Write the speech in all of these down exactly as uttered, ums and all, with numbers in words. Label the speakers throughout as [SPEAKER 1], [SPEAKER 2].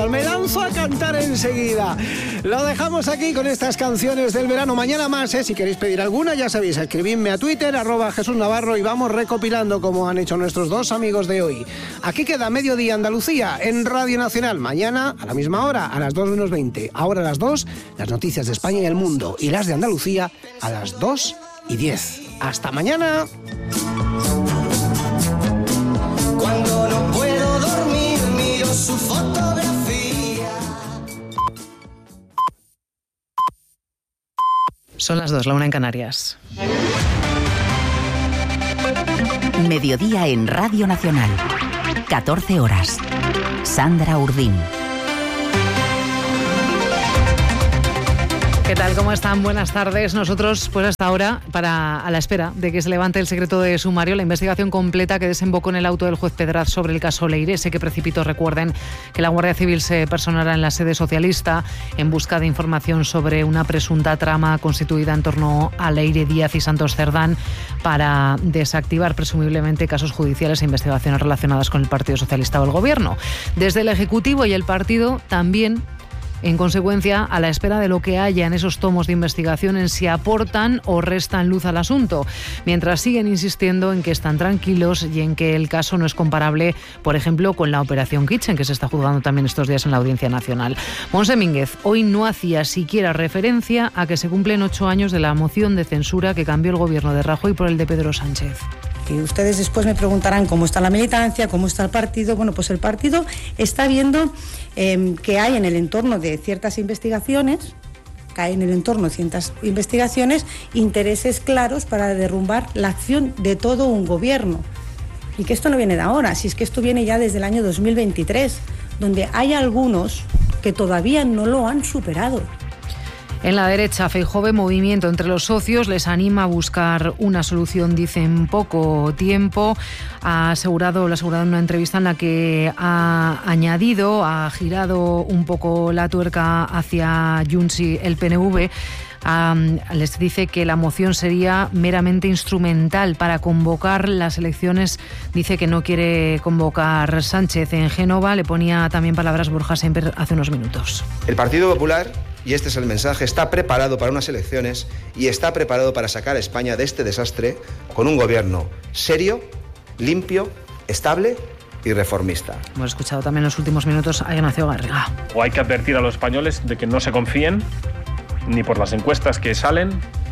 [SPEAKER 1] canción. Me lanzo a cantar enseguida. Lo dejamos aquí con estas canciones del verano. Mañana más, ¿eh? Si queréis pedir alguna, ya sabéis, escribidme a Twitter, arroba Jesús Navarro, y vamos recopilando como han hecho nuestros dos amigos de hoy. Aquí queda Mediodía Andalucía en Radio Nacional. Mañana a la misma hora, a las dos menos veinte. Ahora a las dos, las noticias de España y el mundo. Y las de Andalucía a las dos y diez. ¡Hasta mañana!
[SPEAKER 2] Cuando no puedo dormir, miro su fotografía.
[SPEAKER 3] Son las dos, la una en Canarias.
[SPEAKER 4] Mediodía en Radio Nacional. catorce horas. Sandra Urdín.
[SPEAKER 3] ¿Qué tal? ¿Cómo están? Buenas tardes. Nosotros, pues hasta ahora, para a la espera de que se levante el secreto de sumario, la investigación completa que desembocó en el auto del juez Pedraz sobre el caso Leire, ese que precipitó, recuerden, que la Guardia Civil se personara en la sede socialista en busca de información sobre una presunta trama constituida en torno a Leire Díaz y Santos Cerdán para desactivar presumiblemente casos judiciales e investigaciones relacionadas con el Partido Socialista o el Gobierno. Desde el Ejecutivo y el partido también, en consecuencia, a la espera de lo que haya en esos tomos de investigación, en si aportan o restan luz al asunto, mientras siguen insistiendo en que están tranquilos y en que el caso no es comparable, por ejemplo, con la Operación Kitchen, que se está juzgando también estos días en la Audiencia Nacional. Monse Mínguez hoy no hacía siquiera referencia a que se cumplen ocho años de la moción de censura que cambió el gobierno de Rajoy por el de Pedro Sánchez.
[SPEAKER 5] Y ustedes después me preguntarán cómo está la militancia, cómo está el partido. Bueno, pues el partido está viendo eh, que hay en el entorno de ciertas investigaciones, que hay en el entorno de ciertas investigaciones, intereses claros para derrumbar la acción de todo un gobierno. Y que esto no viene de ahora, si es que esto viene ya desde el año dos mil veintitrés, donde hay algunos que todavía no lo han superado.
[SPEAKER 3] En la derecha, Feijóo ve movimiento entre los socios, les anima a buscar una solución, dice, en poco tiempo. Ha asegurado, lo ha asegurado en una entrevista en la que ha añadido, ha girado un poco la tuerca hacia Junts y el P N V. Um, les dice que la moción sería meramente instrumental para convocar las elecciones. Dice que no quiere convocar Sánchez en Génova. Le ponía también palabras Borja Semper hace unos minutos.
[SPEAKER 6] El Partido Popular, y este es el mensaje, está preparado para unas elecciones y está preparado para sacar a España de este desastre con un gobierno serio, limpio, estable y reformista.
[SPEAKER 3] Hemos escuchado también en los últimos minutos a Ignacio Garriga.
[SPEAKER 7] O hay que advertir a los españoles de que no se confíen ni por las encuestas que salen,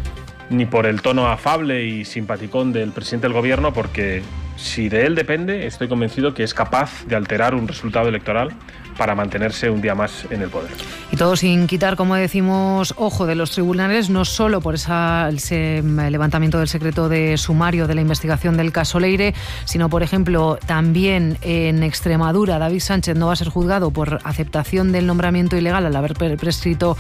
[SPEAKER 7] ni por el tono afable y simpaticón del presidente del gobierno, porque si de él depende, estoy convencido que es capaz de alterar un resultado electoral para mantenerse un día más en el poder.
[SPEAKER 3] Y todo sin quitar, como decimos, ojo de los tribunales, no solo por esa, ese levantamiento del secreto de sumario de la investigación del caso Leire, sino, por ejemplo, también en Extremadura, David Sánchez no va a ser juzgado por aceptación del nombramiento ilegal al haber prescrito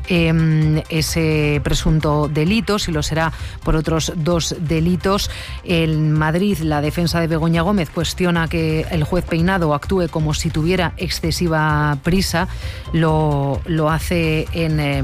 [SPEAKER 3] eh, ese presunto delito, si lo será por otros dos delitos. En Madrid, la defensa de Begoña Gómez cuestiona que el juez Peinado actúe como si tuviera excesiva prisa. Lo, lo hace en, eh,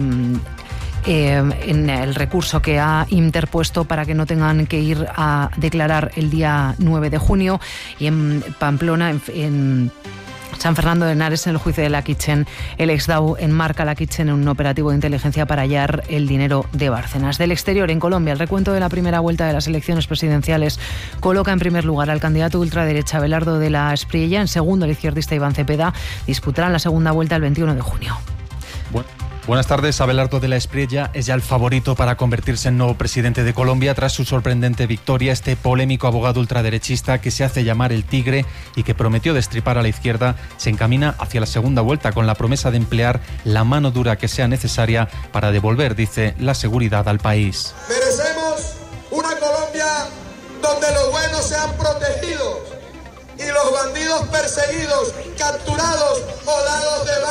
[SPEAKER 3] eh, en el recurso que ha interpuesto para que no tengan que ir a declarar el día nueve de junio. Y en Pamplona, en, en San Fernando de Henares, en el juicio de la Kitchen, el ex-D A O enmarca la Kitchen en un operativo de inteligencia para hallar el dinero de Bárcenas. Del exterior, en Colombia, el recuento de la primera vuelta de las elecciones presidenciales coloca en primer lugar al candidato ultraderecha Abelardo de la Espriella, en segundo el izquierdista Iván Cepeda. Disputarán la segunda vuelta el veintiuno de junio.
[SPEAKER 8] Bueno. Buenas tardes. Abelardo de la Espriella es ya el favorito para convertirse en nuevo presidente de Colombia tras su sorprendente victoria. Este polémico abogado ultraderechista, que se hace llamar el Tigre y que prometió destripar a la izquierda, se encamina hacia la segunda vuelta con la promesa de emplear la mano dura que sea necesaria para devolver, dice, la seguridad al país.
[SPEAKER 9] Merecemos una Colombia donde los buenos sean protegidos y los bandidos perseguidos, capturados o dados de baja.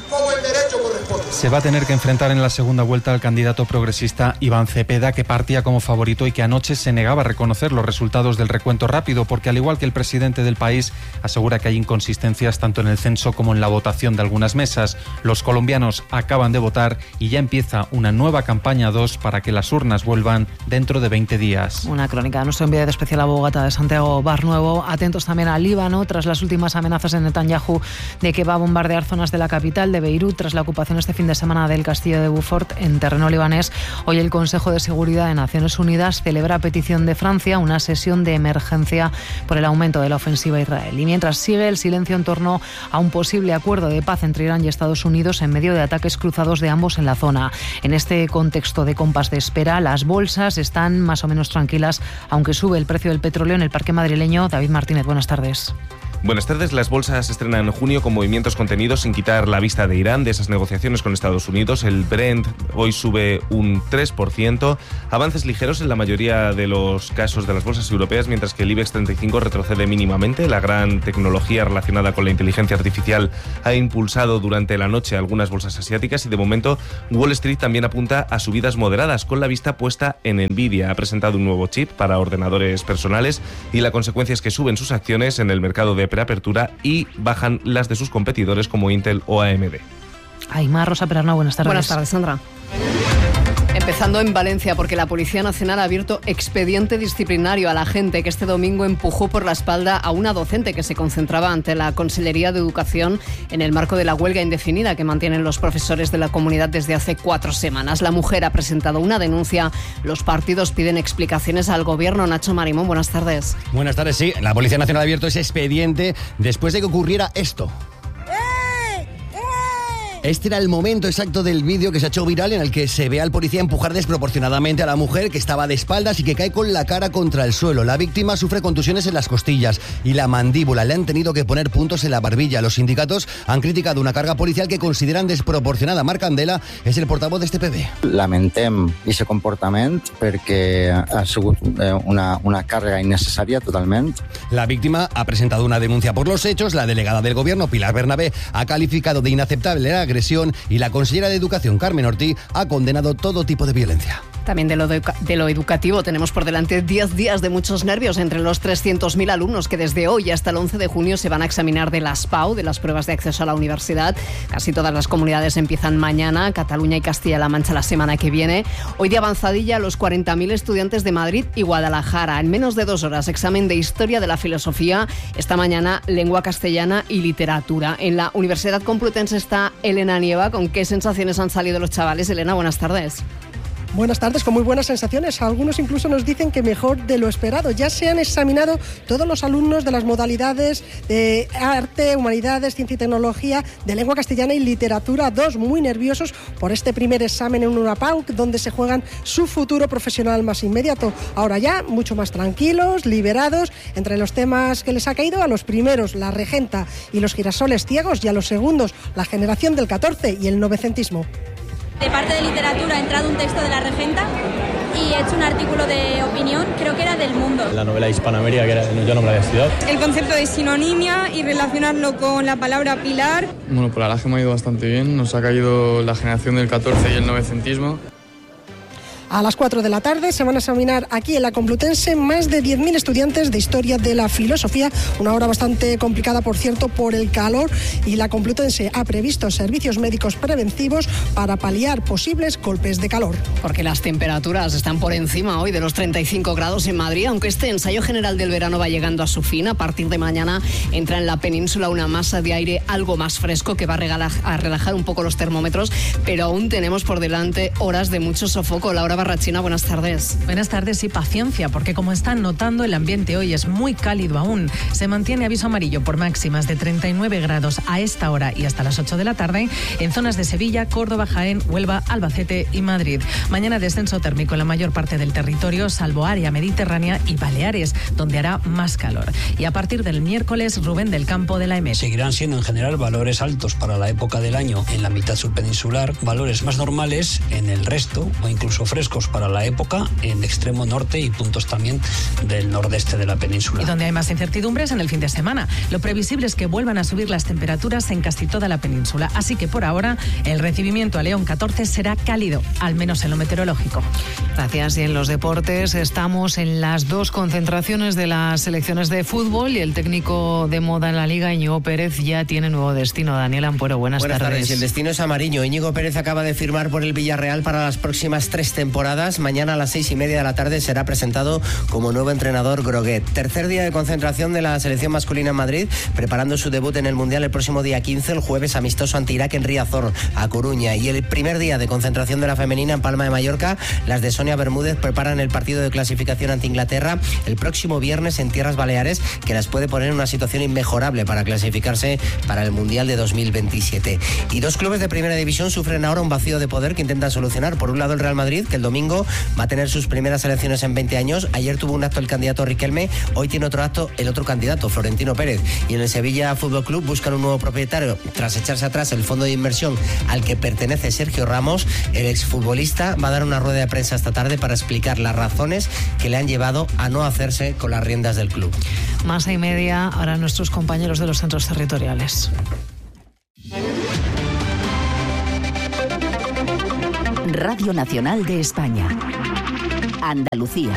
[SPEAKER 9] como el derecho corresponde.
[SPEAKER 8] Se va a tener que enfrentar en la segunda vuelta al candidato progresista Iván Cepeda, que partía como favorito y que anoche se negaba a reconocer los resultados del recuento rápido, porque al igual que el presidente del país, asegura que hay inconsistencias tanto en el censo como en la votación de algunas mesas. Los colombianos acaban de votar y ya empieza una nueva campaña dos para que las urnas vuelvan dentro de veinte días.
[SPEAKER 3] Una crónica de nuestro enviado especial a Bogotá de Santiago Barnuevo. Atentos también al Líbano, tras las últimas amenazas de Netanyahu de que va a bombardear zonas de la capital de Beirut, tras la ocupación este fin de semana del castillo de Beaufort en terreno libanés. Hoy el Consejo de Seguridad de Naciones Unidas celebra a petición de Francia una sesión de emergencia por el aumento de la ofensiva a Israel. Y mientras sigue el silencio en torno a un posible acuerdo de paz entre Irán y Estados Unidos en medio de ataques cruzados de ambos en la zona. En este contexto de compás de espera, las bolsas están más o menos tranquilas, aunque sube el precio del petróleo en el parque madrileño. David Martínez, buenas tardes.
[SPEAKER 10] Buenas tardes. Las bolsas se estrenan en junio con movimientos contenidos sin quitar la vista de Irán, de esas negociaciones con Estados Unidos. El Brent hoy sube un tres por ciento. Avances ligeros en la mayoría de los casos de las bolsas europeas, mientras que el IBEX treinta y cinco retrocede mínimamente. La gran tecnología relacionada con la inteligencia artificial ha impulsado durante la noche algunas bolsas asiáticas y de momento Wall Street también apunta a subidas moderadas, con la vista puesta en Nvidia. Ha presentado un nuevo chip para ordenadores personales y la consecuencia es que suben sus acciones en el mercado de preapertura y bajan las de sus competidores como Intel o A M D.
[SPEAKER 3] Aymar Rosa Perarnau, buenas tardes.
[SPEAKER 11] Buenas tardes, Sandra. Empezando en Valencia, porque la Policía Nacional ha abierto expediente disciplinario a la gente que este domingo empujó por la espalda a una docente que se concentraba ante la Consellería de Educación en el marco de la huelga indefinida que mantienen los profesores de la comunidad desde hace cuatro semanas. La mujer ha presentado una denuncia. Los partidos piden explicaciones al Gobierno. Nacho Marimón, buenas tardes.
[SPEAKER 12] Buenas tardes, sí. La Policía Nacional ha abierto ese expediente después de que ocurriera esto. Este era el momento exacto del vídeo que se ha hecho viral en el que se ve al policía empujar desproporcionadamente a la mujer que estaba de espaldas y que cae con la cara contra el suelo. La víctima sufre contusiones en las costillas y la mandíbula. Le han tenido que poner puntos en la barbilla. Los sindicatos han criticado una carga policial que consideran desproporcionada. Marc Candela és el portavoz d'este P B.
[SPEAKER 13] Lamentem aquest comportament perquè ha sigut una, una càrrega innecessària totalment.
[SPEAKER 12] La víctima ha presentado una denuncia por los hechos. La delegada del Gobierno, Pilar Bernabé, ha calificado de inaceptable la agresión y la consellera de Educación, Carmen Ortí, ha condenado todo tipo de violencia.
[SPEAKER 11] También de lo, de, de lo educativo tenemos por delante diez días de muchos nervios entre los trescientos mil alumnos que desde hoy hasta el once de junio se van a examinar de las P A U, de las pruebas de acceso a la universidad. Casi todas las comunidades empiezan mañana, Cataluña y Castilla-La Mancha la semana que viene. Hoy de avanzadilla los cuarenta mil estudiantes de Madrid y Guadalajara. En menos de dos horas, examen de Historia de la Filosofía. Esta mañana, Lengua Castellana y Literatura. En la Universidad Complutense está Elena Nieva. ¿Con qué sensaciones han salido los chavales? Elena, buenas tardes.
[SPEAKER 14] Buenas tardes, con muy buenas sensaciones. Algunos incluso nos dicen que mejor de lo esperado. Ya se han examinado todos los alumnos de las modalidades de arte, humanidades, ciencia y tecnología, de lengua castellana y literatura dos, muy nerviosos por este primer examen en una P A U, donde se juegan su futuro profesional más inmediato. Ahora ya, mucho más tranquilos, liberados. Entre los temas que les ha caído, a los primeros, la regenta y los girasoles ciegos, y a los segundos, la generación del catorce y el novecentismo.
[SPEAKER 15] De parte de literatura ha entrado un texto de la regenta y he hecho un artículo de opinión, creo que era del Mundo.
[SPEAKER 16] La novela Hispanoamérica, que era, yo no me la había estudiado.
[SPEAKER 17] El concepto de sinonimia y relacionarlo con la palabra pilar.
[SPEAKER 18] Bueno, pues la verdad es que me ha ido bastante bien. Nos ha caído la generación del catorce y el novecentismo.
[SPEAKER 14] A las cuatro de la tarde se van a examinar aquí en la Complutense más de diez mil estudiantes de Historia de la Filosofía, una hora bastante complicada, por cierto, por el calor, y la Complutense ha previsto servicios médicos preventivos para paliar posibles golpes de calor.
[SPEAKER 11] Porque las temperaturas están por encima hoy de los treinta y cinco grados en Madrid, aunque este ensayo general del verano va llegando a su fin. A partir de mañana entra en la península una masa de aire algo más fresco que va a, regalar, a relajar un poco los termómetros, pero aún tenemos por delante horas de mucho sofoco. Laura Barrachina, buenas tardes.
[SPEAKER 19] Buenas tardes y paciencia, porque como están notando, el ambiente hoy es muy cálido aún. Se mantiene aviso amarillo por máximas de treinta y nueve grados a esta hora y hasta las ocho de la tarde en zonas de Sevilla, Córdoba, Jaén, Huelva, Albacete y Madrid. Mañana descenso térmico en la mayor parte del territorio, salvo área mediterránea y Baleares, donde hará más calor. Y a partir del miércoles, Rubén del Campo de la E M E.
[SPEAKER 20] Seguirán siendo en general valores altos para la época del año en la mitad surpeninsular, valores más normales en el resto o incluso frescos frescos para la época en extremo norte y puntos también del nordeste de la península.
[SPEAKER 19] Y donde hay más incertidumbres en el fin de semana. Lo previsible es que vuelvan a subir las temperaturas en casi toda la península. Así que por ahora el recibimiento a León catorce será cálido, al menos en lo meteorológico.
[SPEAKER 3] Gracias. Y en los deportes estamos en las dos concentraciones de las selecciones de fútbol y el técnico de moda en la Liga, Íñigo Pérez, ya tiene nuevo destino. Daniel Ampuero, buenas,
[SPEAKER 21] buenas tardes. tardes.
[SPEAKER 3] Y
[SPEAKER 21] el destino es amarillo. Íñigo Pérez acaba de firmar por el Villarreal para las próximas tres temporadas. Mañana a las seis y media de la tarde será presentado como nuevo entrenador Groguet. Tercer día de concentración de la selección masculina en Madrid, preparando su debut en el Mundial el próximo día quince, el jueves amistoso ante Irak en Riazor, a Coruña. Y el primer día de concentración de la femenina en Palma de Mallorca, las de Sonia Bermúdez preparan el partido de clasificación ante Inglaterra el próximo viernes en Tierras Baleares, que las puede poner en una situación inmejorable para clasificarse para el Mundial de dos mil veintisiete. Y dos clubes de primera división sufren ahora un vacío de poder que intentan solucionar. Por un lado el Real Madrid, que el domingo va a tener sus primeras elecciones en veinte años. Ayer tuvo un acto el candidato Riquelme, hoy tiene otro acto el otro candidato, Florentino Pérez. Y en el Sevilla Fútbol Club buscan un nuevo propietario tras echarse atrás el fondo de inversión al que pertenece Sergio Ramos. El exfutbolista va a dar una rueda de prensa esta tarde para explicar las razones que le han llevado a no hacerse con las riendas del club.
[SPEAKER 3] Más y media, ahora nuestros compañeros de los centros territoriales.
[SPEAKER 4] Radio Nacional de España. Andalucía.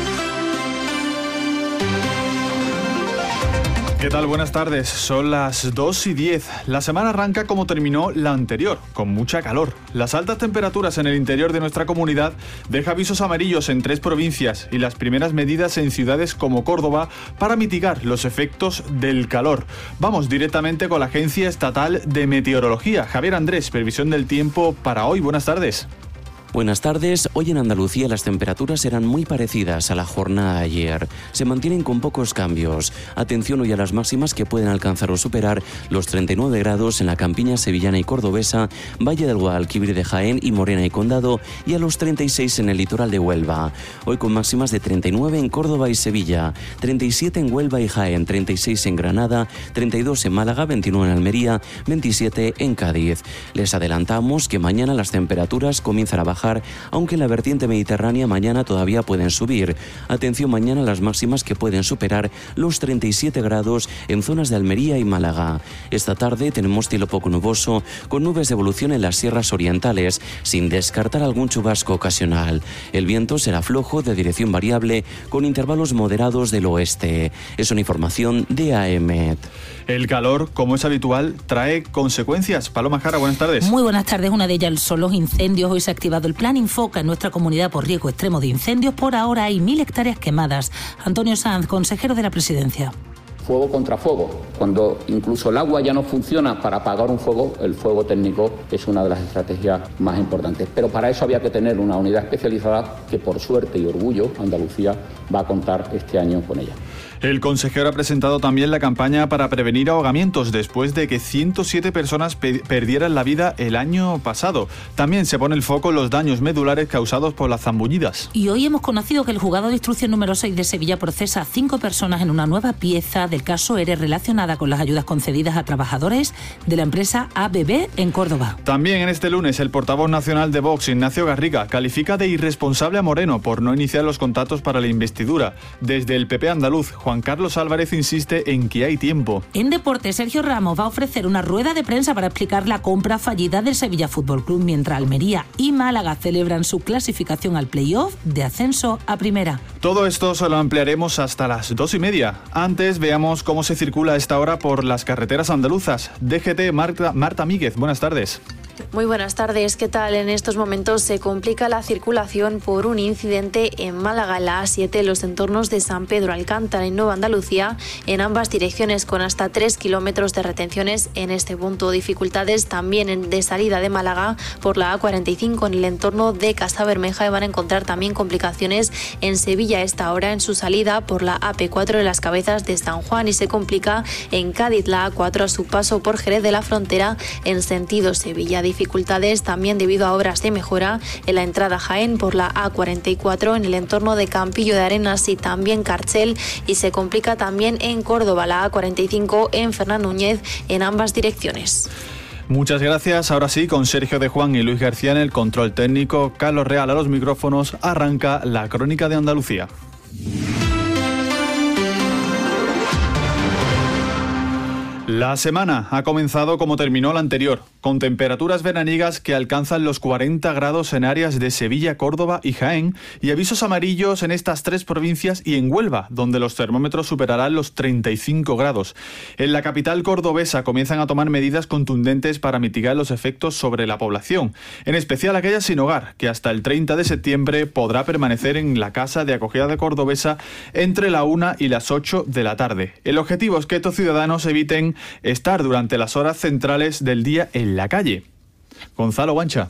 [SPEAKER 22] ¿Qué tal? Buenas tardes. Son las dos y diez. La semana arranca como terminó la anterior, con mucha calor. Las altas temperaturas en el interior de nuestra comunidad deja avisos amarillos en tres provincias y las primeras medidas en ciudades como Córdoba para mitigar los efectos del calor. Vamos directamente con la Agencia Estatal de Meteorología. Javier Andrés, previsión del tiempo para hoy. Buenas tardes.
[SPEAKER 23] Buenas tardes. Hoy en Andalucía las temperaturas serán muy parecidas a la jornada de ayer. Se mantienen con pocos cambios. Atención hoy a las máximas que pueden alcanzar o superar los treinta y nueve grados en la campiña sevillana y cordobesa, Valle del Guadalquivir de Jaén y Morena y Condado, y a los treinta y seis en el litoral de Huelva. Hoy con máximas de treinta y nueve en Córdoba y Sevilla, treinta y siete en Huelva y Jaén, treinta y seis en Granada, treinta y dos en Málaga, veintinueve en Almería, veintisiete en Cádiz. Les adelantamos que mañana las temperaturas comienzan a bajar, aunque en la vertiente mediterránea mañana todavía pueden subir. Atención mañana a las máximas que pueden superar los treinta y siete grados en zonas de Almería y Málaga. Esta tarde tenemos cielo poco nuboso, con nubes de evolución en las sierras orientales, sin descartar algún chubasco ocasional. El viento será flojo de dirección variable, con intervalos moderados del oeste. Es una información de A E M E T.
[SPEAKER 22] El calor, como es habitual, trae consecuencias. Paloma Jara, buenas tardes.
[SPEAKER 24] Muy buenas tardes. Una de ellas son los incendios. Hoy se ha activado el Plan Infoca en nuestra comunidad por riesgo extremo de incendios. Por ahora hay mil hectáreas quemadas. Antonio Sanz, consejero de la Presidencia.
[SPEAKER 25] Fuego contra fuego. Cuando incluso el agua ya no funciona para apagar un fuego, el fuego técnico es una de las estrategias más importantes. Pero para eso había que tener una unidad especializada que, por suerte y orgullo, Andalucía va a contar este año con ella.
[SPEAKER 22] El consejero ha presentado también la campaña para prevenir ahogamientos después de que ciento siete personas pe- perdieran la vida el año pasado. También se pone el foco en los daños medulares causados por las zambullidas.
[SPEAKER 24] Y hoy hemos conocido que el juzgado de instrucción número seis de Sevilla procesa a cinco personas en una nueva pieza del caso ERE relacionada con las ayudas concedidas a trabajadores de la empresa A B B en Córdoba.
[SPEAKER 22] También en este lunes el portavoz nacional de Vox, Ignacio Garriga, califica de irresponsable a Moreno por no iniciar los contactos para la investidura. Desde el P P andaluz, Juan Carlos Álvarez insiste en que hay tiempo.
[SPEAKER 24] En deporte, Sergio Ramos va a ofrecer una rueda de prensa para explicar la compra fallida del Sevilla Fútbol Club, mientras Almería y Málaga celebran su clasificación al playoff de ascenso a primera.
[SPEAKER 22] Todo esto se lo ampliaremos hasta las dos y media. Antes veamos cómo se circula a esta hora por las carreteras andaluzas. D G T, Marta, Marta Míguez, buenas tardes.
[SPEAKER 26] Muy buenas tardes, ¿qué tal? En estos momentos se complica la circulación por un incidente en Málaga, en la A siete, en los entornos de San Pedro Alcántara, en Nueva Andalucía, en ambas direcciones, con hasta tres kilómetros de retenciones en este punto. Dificultades también en, de salida de Málaga por la A cuarenta y cinco en el entorno de Casa Bermeja, y van a encontrar también complicaciones en Sevilla a esta hora en su salida por la A P cuatro de las Cabezas de San Juan, y se complica en Cádiz la A cuatro a su paso por Jerez de la Frontera en sentido Sevilla. Dificultades también debido a obras de mejora en la entrada a Jaén por la A cuarenta y cuatro en el entorno de Campillo de Arenas y también Carchel, y se complica también en Córdoba la A cuarenta y cinco en Fernán Núñez en ambas direcciones.
[SPEAKER 22] Muchas gracias. Ahora sí, con Sergio de Juan y Luis García en el control técnico, Carlos Real a los micrófonos, arranca la Crónica de Andalucía. La semana ha comenzado como terminó la anterior, con temperaturas veraniegas que alcanzan los cuarenta grados en áreas de Sevilla, Córdoba y Jaén, y avisos amarillos en estas tres provincias y en Huelva, donde los termómetros superarán los treinta y cinco grados. En la capital cordobesa comienzan a tomar medidas contundentes para mitigar los efectos sobre la población, en especial aquella sin hogar, que hasta el treinta de septiembre podrá permanecer en la casa de acogida de Cordobesa entre la una y las ocho de la tarde. El objetivo es que estos ciudadanos eviten estar durante las horas centrales del día en la calle. Gonzalo Guancha.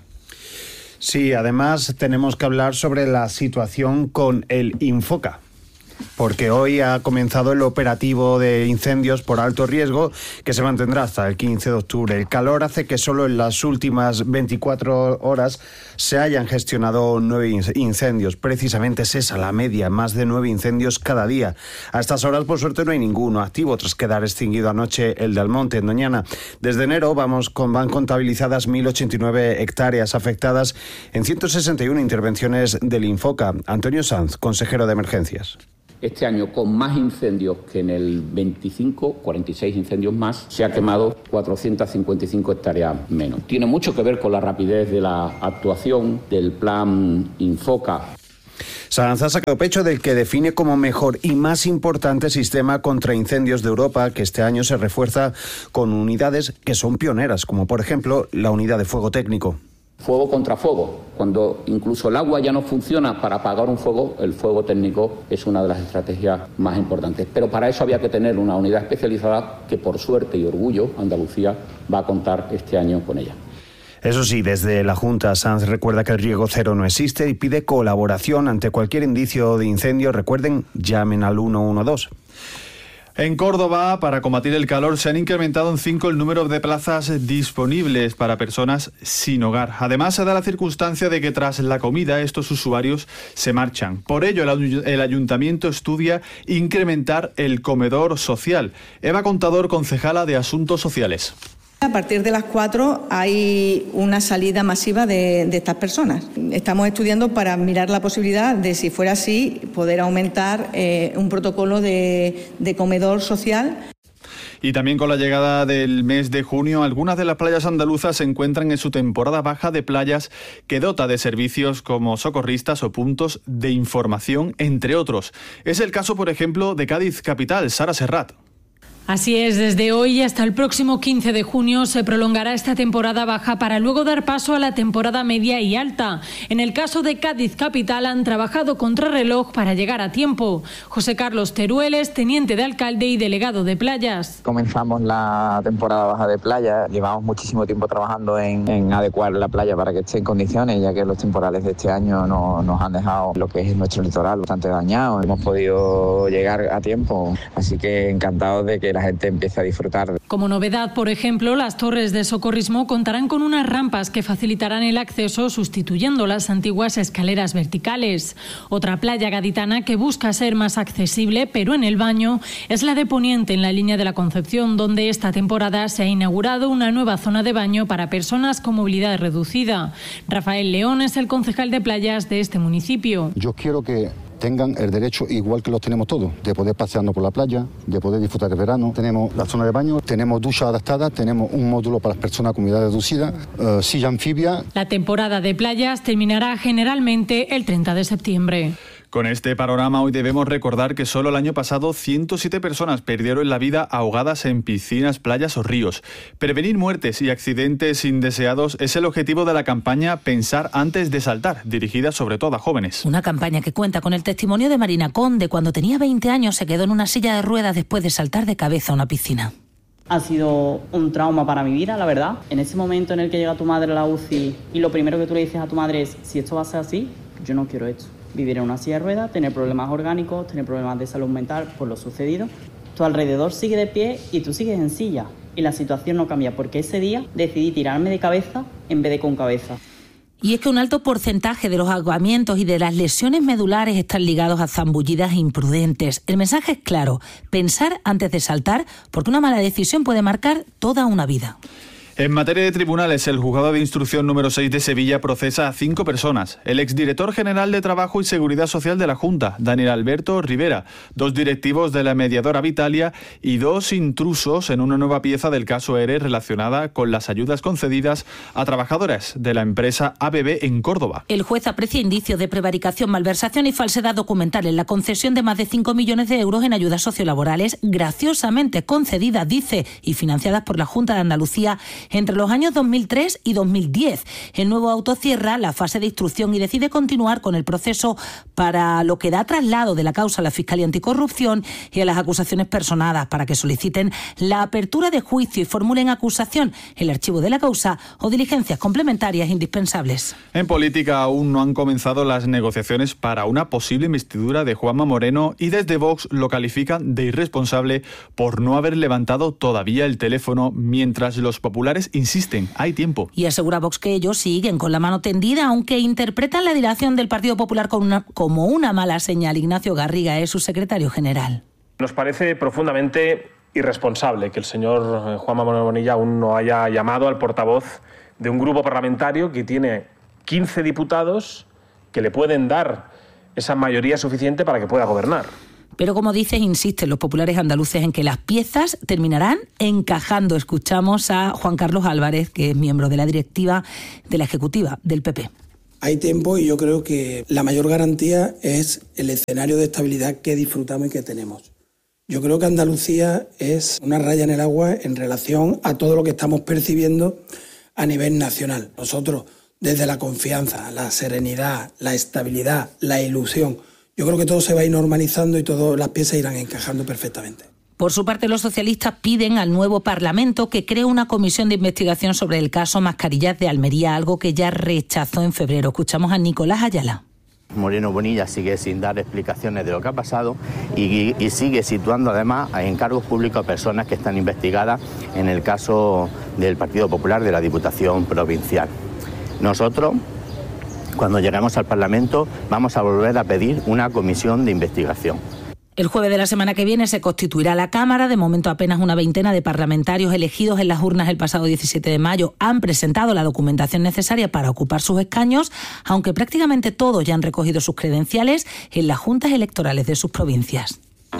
[SPEAKER 1] Sí, además tenemos que hablar sobre la situación con el Infoca, porque hoy ha comenzado el operativo de incendios por alto riesgo que se mantendrá hasta el quince de octubre. El calor hace que solo en las últimas veinticuatro horas se hayan gestionado nueve incendios. Precisamente es esa la media, más de nueve incendios cada día. A estas horas, por suerte, no hay ninguno activo tras quedar extinguido anoche el de Almonte, en Doñana. Desde enero vamos con, van contabilizadas mil ochenta y nueve hectáreas afectadas en ciento sesenta y una intervenciones del Infoca. Antonio Sanz, consejero de Emergencias.
[SPEAKER 25] Este año, con más incendios que en el veinticinco, cuarenta y seis incendios más, se ha quemado cuatrocientas cincuenta y cinco hectáreas menos. Tiene mucho que ver con la rapidez de la actuación del plan Infoca.
[SPEAKER 1] Sanz ha sacado pecho del que define como mejor y más importante sistema contra incendios de Europa, que este año se refuerza con unidades que son pioneras, como por ejemplo la unidad de fuego técnico.
[SPEAKER 25] Fuego contra fuego. Cuando incluso el agua ya no funciona para apagar un fuego, el fuego técnico es una de las estrategias más importantes. Pero para eso había que tener una unidad especializada que, por suerte y orgullo, Andalucía va a contar este año con ella.
[SPEAKER 1] Eso sí, desde la Junta, Sanz recuerda que el riesgo cero no existe y pide colaboración ante cualquier indicio de incendio. Recuerden, llamen al uno uno dos.
[SPEAKER 22] En Córdoba, para combatir el calor, se han incrementado en cinco el número de plazas disponibles para personas sin hogar. Además, se da la circunstancia de que tras la comida estos usuarios se marchan. Por ello, el ayuntamiento estudia incrementar el comedor social. Eva Contador, concejala de Asuntos Sociales.
[SPEAKER 2] A partir de las cuatro hay una salida masiva de, de estas personas. Estamos estudiando para mirar la posibilidad de, si fuera así, poder aumentar eh, un protocolo de, de comedor social.
[SPEAKER 22] Y también con la llegada del mes de junio, algunas de las playas andaluzas se encuentran en su temporada baja de playas, que dota de servicios como socorristas o puntos de información, entre otros. Es el caso, por ejemplo, de Cádiz capital. Sara Serrat.
[SPEAKER 5] Así es, desde hoy hasta el próximo quince de junio se prolongará esta temporada baja para luego dar paso a la temporada media y alta. En el caso de Cádiz capital han trabajado contrarreloj para llegar a tiempo. José Carlos Terueles, teniente de alcalde y delegado de playas.
[SPEAKER 6] Comenzamos la temporada baja de playa, llevamos muchísimo tiempo trabajando en, en adecuar la playa para que esté en condiciones, ya que los temporales de este año no, nos han dejado lo que es nuestro litoral bastante dañado. Hemos podido llegar a tiempo, así que encantados de que la gente empieza a disfrutar.
[SPEAKER 5] Como novedad, por ejemplo, las torres de socorrismo contarán con unas rampas que facilitarán el acceso sustituyendo las antiguas escaleras verticales. Otra playa gaditana que busca ser más accesible, pero en el baño, es la de Poniente, en la línea de la Concepción, donde esta temporada se ha inaugurado una nueva zona de baño para personas con movilidad reducida. Rafael León es el concejal de playas de este municipio.
[SPEAKER 7] Yo quiero que tengan el derecho, igual que los tenemos todos, de poder pasearnos por la playa, de poder disfrutar del verano. Tenemos la zona de baño, tenemos ducha adaptada, tenemos un módulo para las personas con movilidad reducida, uh, silla anfibia.
[SPEAKER 5] La temporada de playas terminará generalmente el treinta de septiembre.
[SPEAKER 22] Con este panorama, hoy debemos recordar que solo el año pasado ciento siete personas perdieron la vida ahogadas en piscinas, playas o ríos. Prevenir muertes y accidentes indeseados es el objetivo de la campaña Pensar antes de saltar, dirigida sobre todo a jóvenes.
[SPEAKER 24] Una campaña que cuenta con el testimonio de Marina Conde. Cuando tenía veinte años se quedó en una silla de ruedas después de saltar de cabeza a una piscina.
[SPEAKER 9] Ha sido un trauma para mi vida, la verdad. En ese momento en el que llega tu madre a la U C I y lo primero que tú le dices a tu madre es: si esto va a ser así, yo no quiero esto. Vivir en una silla de ruedas, tener problemas orgánicos, tener problemas de salud mental por lo sucedido. Tu alrededor sigue de pie y tú sigues en silla. Y la situación no cambia, porque ese día decidí tirarme de cabeza en vez de con cabeza.
[SPEAKER 24] Y es que un alto porcentaje de los ahogamientos y de las lesiones medulares están ligados a zambullidas imprudentes. El mensaje es claro: pensar antes de saltar, porque una mala decisión puede marcar toda una vida.
[SPEAKER 22] En materia de tribunales, el juzgado de instrucción número seis de Sevilla procesa a cinco personas. El exdirector general de Trabajo y Seguridad Social de la Junta, Daniel Alberto Rivera, dos directivos de la mediadora Vitalia y dos intrusos en una nueva pieza del caso ERE relacionada con las ayudas concedidas a trabajadoras de la empresa A B B en Córdoba.
[SPEAKER 24] El juez aprecia indicios de prevaricación, malversación y falsedad documental en la concesión de más de cinco millones de euros en ayudas sociolaborales graciosamente concedidas, dice, y financiadas por la Junta de Andalucía entre los años dos mil tres y dos mil diez. El nuevo auto cierra la fase de instrucción y decide continuar con el proceso, para lo que da traslado de la causa a la Fiscalía Anticorrupción y a las acusaciones personadas, para que soliciten la apertura de juicio y formulen acusación, el archivo de la causa o diligencias complementarias indispensables.
[SPEAKER 22] En política aún no han comenzado las negociaciones para una posible investidura de Juanma Moreno y desde Vox lo califican de irresponsable por no haber levantado todavía el teléfono mientras los populares insisten, hay tiempo.
[SPEAKER 24] Y asegura Vox que ellos siguen con la mano tendida, aunque interpretan la dilación del Partido Popular con una, como una mala señal. Ignacio Garriga es su secretario general.
[SPEAKER 8] Nos parece profundamente irresponsable que el señor Juanma Moreno Bonilla aún no haya llamado al portavoz de un grupo parlamentario que tiene quince diputados que le pueden dar esa mayoría suficiente para que pueda gobernar.
[SPEAKER 24] Pero como dices, insisten los populares andaluces en que las piezas terminarán encajando. Escuchamos a Juan Carlos Álvarez, que es miembro de la directiva de la ejecutiva del P P.
[SPEAKER 10] Hay tiempo y yo creo que la mayor garantía es el escenario de estabilidad que disfrutamos y que tenemos. Yo creo que Andalucía es una raya en el agua en relación a todo lo que estamos percibiendo a nivel nacional. Nosotros, desde la confianza, la serenidad, la estabilidad, la ilusión, yo creo que todo se va a ir normalizando y todas las piezas irán encajando perfectamente.
[SPEAKER 24] Por su parte, los socialistas piden al nuevo Parlamento que cree una comisión de investigación sobre el caso Mascarillas de Almería, algo que ya rechazó en febrero. Escuchamos a Nicolás Ayala.
[SPEAKER 12] Moreno Bonilla sigue sin dar explicaciones de lo que ha pasado y, y sigue situando además en cargos públicos a personas que están investigadas en el caso del Partido Popular de la Diputación Provincial. Nosotros, cuando lleguemos al Parlamento, vamos a volver a pedir una comisión de investigación.
[SPEAKER 24] El jueves de la semana que viene se constituirá la Cámara. De momento, apenas una veintena de parlamentarios elegidos en las urnas el pasado diecisiete de mayo han presentado la documentación necesaria para ocupar sus escaños, aunque prácticamente todos ya han recogido sus credenciales en las juntas electorales de sus provincias.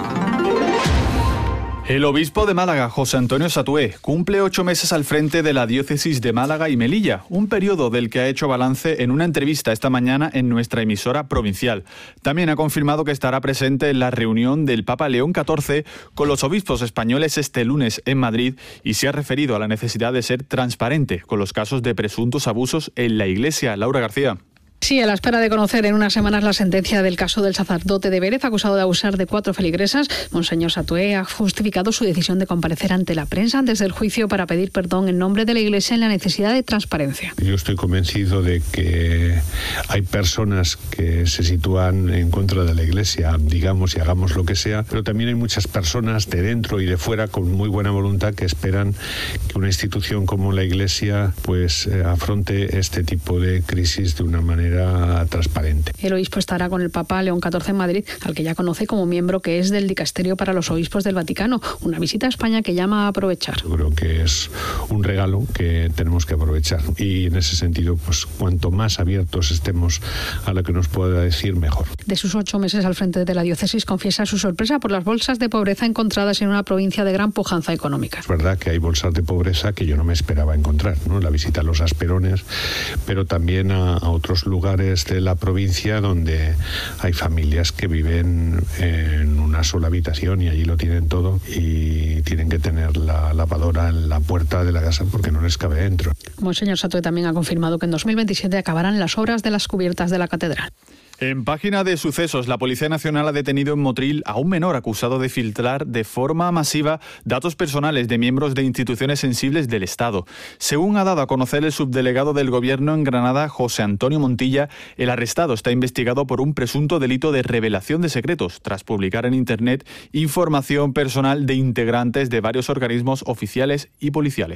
[SPEAKER 22] El obispo de Málaga, José Antonio Satué, cumple ocho meses al frente de la diócesis de Málaga y Melilla, un periodo del que ha hecho balance en una entrevista esta mañana en nuestra emisora provincial. También ha confirmado que estará presente en la reunión del Papa León catorce con los obispos españoles este lunes en Madrid y se ha referido a la necesidad de ser transparente con los casos de presuntos abusos en la Iglesia. Laura García.
[SPEAKER 13] Sí, a la espera de conocer en unas semanas la sentencia del caso del sacerdote de Vélez, acusado de abusar de cuatro feligresas, Monseñor Satué ha justificado su decisión de comparecer ante la prensa antes del juicio para pedir perdón en nombre de la Iglesia en la necesidad de transparencia.
[SPEAKER 15] Yo estoy convencido de que hay personas que se sitúan en contra de la Iglesia, digamos, y hagamos lo que sea, pero también hay muchas personas de dentro y de fuera con muy buena voluntad que esperan que una institución como la Iglesia pues eh, afronte este tipo de crisis de una manera transparente.
[SPEAKER 13] El obispo estará con el Papa León catorce en Madrid, al que ya conoce como miembro que es del Dicasterio para los Obispos del Vaticano, una visita a España que llama a aprovechar.
[SPEAKER 15] Yo creo que es un regalo que tenemos que aprovechar y en ese sentido, pues cuanto más abiertos estemos a lo que nos pueda decir, mejor.
[SPEAKER 13] De sus ocho meses al frente de la diócesis, confiesa su sorpresa por las bolsas de pobreza encontradas en una provincia de gran pujanza económica.
[SPEAKER 15] Es verdad que hay bolsas de pobreza que yo no me esperaba encontrar, ¿no? La visita a los Asperones, pero también a, a otros lugares de la provincia donde hay familias que viven en una sola habitación y allí lo tienen todo y tienen que tener la lavadora en la puerta de la casa porque no les cabe dentro.
[SPEAKER 13] Monseñor Satué también ha confirmado que en dos mil veintisiete acabarán las obras de las cubiertas de la catedral.
[SPEAKER 22] En página de sucesos, la Policía Nacional ha detenido en Motril a un menor acusado de filtrar de forma masiva datos personales de miembros de instituciones sensibles del Estado. Según ha dado a conocer el subdelegado del Gobierno en Granada, José Antonio Montilla, el arrestado está investigado por un presunto delito de revelación de secretos, tras publicar en Internet información personal de integrantes de varios organismos oficiales y policiales.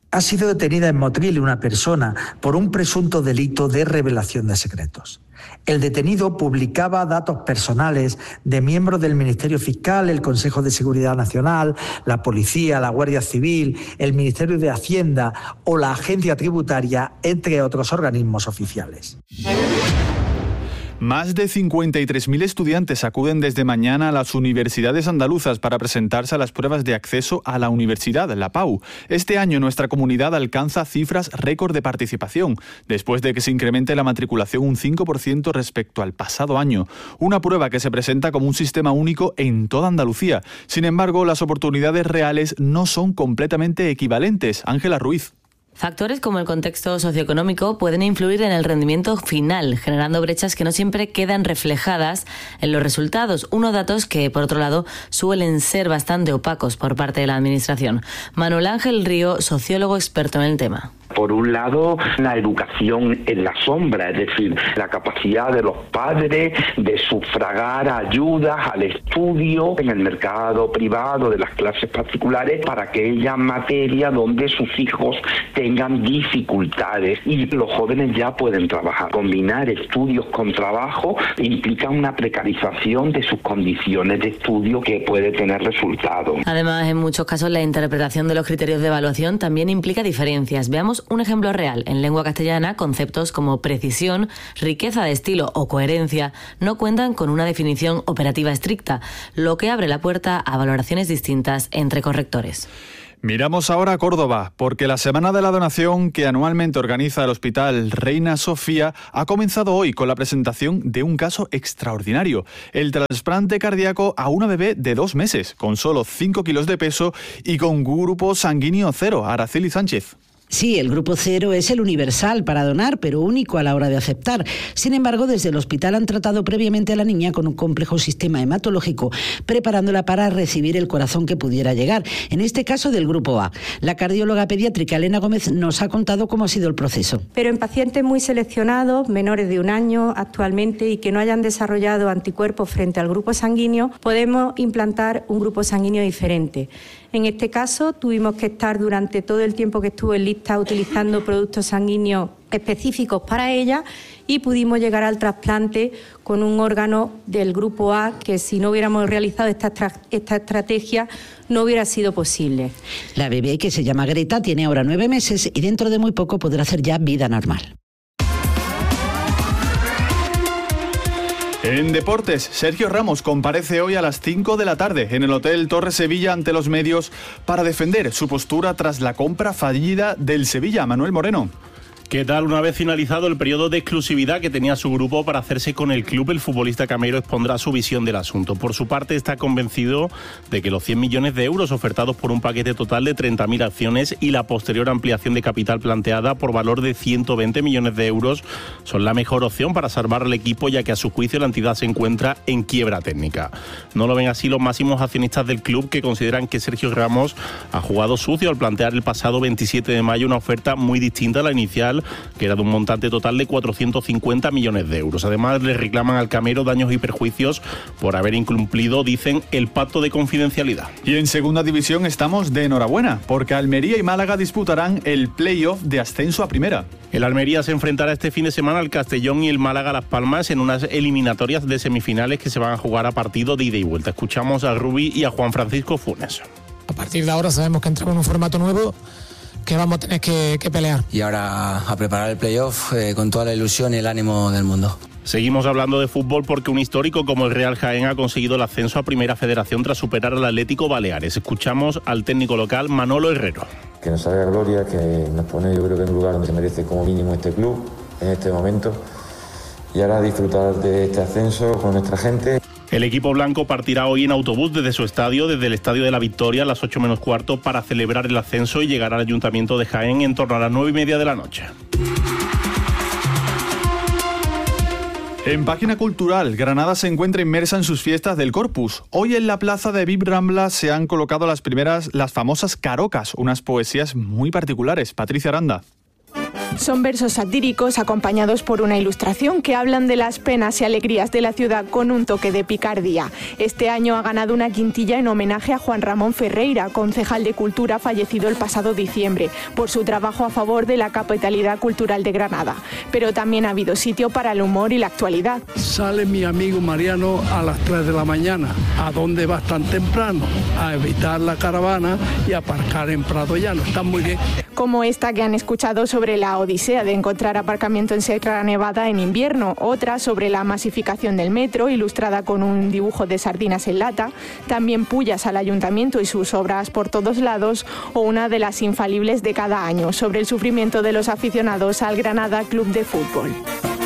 [SPEAKER 11] Ha sido detenida en Motril una persona por un presunto delito de revelación de secretos. El detenido publicaba datos personales de miembros del Ministerio Fiscal, el Consejo de Seguridad Nacional, la Policía, la Guardia Civil, el Ministerio de Hacienda o la Agencia Tributaria, entre otros organismos oficiales.
[SPEAKER 22] Más de cincuenta y tres mil estudiantes acuden desde mañana a las universidades andaluzas para presentarse a las pruebas de acceso a la universidad, la P A U. Este año nuestra comunidad alcanza cifras récord de participación, después de que se incremente la matriculación un cinco por ciento respecto al pasado año. Una prueba que se presenta como un sistema único en toda Andalucía. Sin embargo, las oportunidades reales no son completamente equivalentes. Ángela Ruiz.
[SPEAKER 14] Factores como el contexto socioeconómico pueden influir en el rendimiento final, generando brechas que no siempre quedan reflejadas en los resultados. Unos datos que, por otro lado, suelen ser bastante opacos por parte de la Administración. Manuel Ángel Río, sociólogo experto en el tema.
[SPEAKER 16] Por un lado, la educación en la sombra, es decir, la capacidad de los padres de sufragar ayudas al estudio en el mercado privado de las clases particulares para aquella materia donde sus hijos tengan dificultades, y los jóvenes ya pueden trabajar. Combinar estudios con trabajo implica una precarización de sus condiciones de estudio que puede tener resultados.
[SPEAKER 14] Además, en muchos casos la interpretación de los criterios de evaluación también implica diferencias. Veamos un ejemplo real. En lengua castellana, conceptos como precisión, riqueza de estilo o coherencia no cuentan con una definición operativa estricta, lo que abre la puerta a valoraciones distintas entre correctores.
[SPEAKER 22] Miramos ahora a Córdoba, porque la Semana de la Donación que anualmente organiza el Hospital Reina Sofía ha comenzado hoy con la presentación de un caso extraordinario: el trasplante cardíaco a una bebé de dos meses, con solo cinco kilos de peso y con grupo sanguíneo cero. Araceli Sánchez.
[SPEAKER 17] Sí, el grupo cero es el universal para donar, pero único a la hora de aceptar. Sin embargo, desde el hospital han tratado previamente a la niña con un complejo sistema hematológico, preparándola para recibir el corazón que pudiera llegar, en este caso del grupo A. La cardióloga pediátrica Elena Gómez nos ha contado cómo ha sido el proceso.
[SPEAKER 18] Pero en pacientes muy seleccionados, menores de un año actualmente, y que no hayan desarrollado anticuerpos frente al grupo sanguíneo, podemos implantar un grupo sanguíneo diferente. En este caso, tuvimos que estar durante todo el tiempo que estuvo en lista utilizando productos sanguíneos específicos para ella, y pudimos llegar al trasplante con un órgano del grupo A que, si no hubiéramos realizado esta, esta estrategia, no hubiera sido posible.
[SPEAKER 17] La bebé, que se llama Greta, tiene ahora nueve meses y dentro de muy poco podrá hacer ya vida normal.
[SPEAKER 22] En deportes, Sergio Ramos comparece hoy a las cinco de la tarde en el Hotel Torre Sevilla ante los medios para defender su postura tras la compra fallida del Sevilla. Manuel Moreno.
[SPEAKER 20] ¿Qué tal? Una vez finalizado el periodo de exclusividad que tenía su grupo para hacerse con el club, el futbolista camero expondrá su visión del asunto. Por su parte, está convencido de que los cien millones de euros ofertados por un paquete total de treinta mil acciones y la posterior ampliación de capital planteada por valor de ciento veinte millones de euros son la mejor opción para salvar al equipo, ya que a su juicio la entidad se encuentra en quiebra técnica. No lo ven así los máximos accionistas del club, que consideran que Sergio Ramos ha jugado sucio al plantear el pasado veintisiete de mayo una oferta muy distinta a la inicial, que era de un montante total de cuatrocientos cincuenta millones de euros. Además, le reclaman al camero daños y perjuicios por haber incumplido, dicen, el pacto de confidencialidad.
[SPEAKER 22] Y en segunda división estamos de enhorabuena, porque Almería y Málaga disputarán el play-off de ascenso a primera.
[SPEAKER 20] El Almería se enfrentará este fin de semana al Castellón y el Málaga a Las Palmas en unas eliminatorias de semifinales que se van a jugar a partido de ida y vuelta. Escuchamos a Rubí y a Juan Francisco Funes.
[SPEAKER 27] A partir de ahora sabemos que entramos en un formato nuevo que vamos a tener que, que pelear.
[SPEAKER 28] Y ahora a preparar el playoff eh, con toda la ilusión y el ánimo del mundo.
[SPEAKER 20] Seguimos hablando de fútbol porque un histórico como el Real Jaén ha conseguido el ascenso a Primera Federación tras superar al Atlético Baleares. Escuchamos al técnico local Manolo Herrero.
[SPEAKER 29] Que nos haga gloria, que nos pone, yo creo que en un lugar donde se merece como mínimo este club en este momento, y ahora disfrutar de este ascenso con nuestra gente.
[SPEAKER 20] El equipo blanco partirá hoy en autobús desde su estadio, desde el Estadio de la Victoria, a las ocho menos cuarto, para celebrar el ascenso y llegar al Ayuntamiento de Jaén en torno a las nueve y media de la noche.
[SPEAKER 22] En página cultural, Granada se encuentra inmersa en sus fiestas del Corpus. Hoy en la plaza de Vip Rambla se han colocado las primeras, las famosas carocas, unas poesías muy particulares. Patricia Aranda.
[SPEAKER 1] Son versos satíricos acompañados por una ilustración que hablan de las penas y alegrías de la ciudad con un toque de picardía. Este año ha ganado una quintilla en homenaje a Juan Ramón Ferreira, concejal de Cultura fallecido el pasado diciembre, por su trabajo a favor de la capitalidad cultural de Granada. Pero también ha habido sitio para el humor y la actualidad.
[SPEAKER 2] Sale mi amigo Mariano a las tres de la mañana. ¿A dónde vas tan temprano? A evitar la caravana y aparcar en Prado Llano. Está muy bien.
[SPEAKER 1] Como esta que han escuchado sobre la odisea de encontrar aparcamiento en Sierra Nevada en invierno, otra sobre la masificación del metro, ilustrada con un dibujo de sardinas en lata, también pullas al ayuntamiento y sus obras por todos lados, o una de las infalibles de cada año, sobre el sufrimiento de los aficionados al Granada Club de Fútbol.